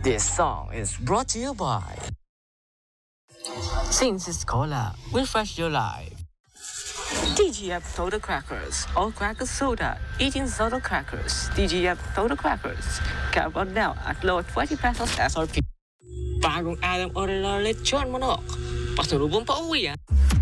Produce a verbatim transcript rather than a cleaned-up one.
This song is brought to you by Since Cola, refresh your life. D G F Soda Crackers, all crackers soda, eating soda crackers. D G F Soda Crackers, carry now at low twenty pesos S R P. Bagong Adam Orelo Lechon Manok. Pasalubong pa uwi ah.